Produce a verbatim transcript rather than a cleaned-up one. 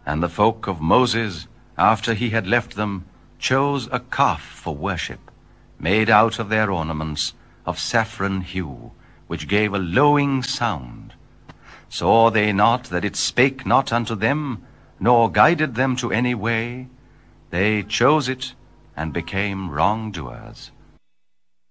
And the folk of Moses, after he had left them, chose a calf for worship, made out of their ornaments of saffron hue, which gave a lowing sound. Saw they not that it spake not unto them, nor guided them to any way? They chose it, and became wrongdoers.